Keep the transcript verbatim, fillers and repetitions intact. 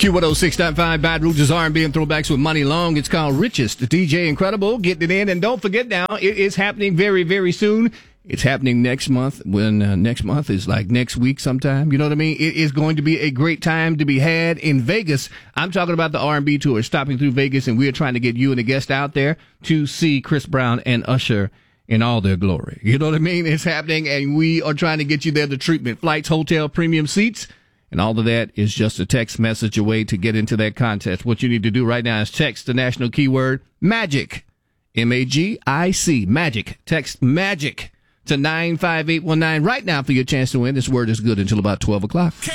Q one oh six point five, Bad Roots R and B and throwbacks with Money Long. It's called Richest. The D J Incredible getting it in. And don't forget now, it is happening very, very soon. It's happening next month when uh, next month is like next week sometime. You know what I mean? It is going to be a great time to be had in Vegas. I'm talking about the R and B tour stopping through Vegas, and we're trying to get you and a guest out there to see Chris Brown and Usher in all their glory. You know what I mean? It's happening, and we are trying to get you there. The treatment, flights, hotel, premium seats, and all of that is just a text message away to get into that contest. What you need to do right now is text the national keyword MAGIC, M A G I C, MAGIC. Text MAGIC to nine five eight one nine right now for your chance to win. This word is good until about twelve o'clock.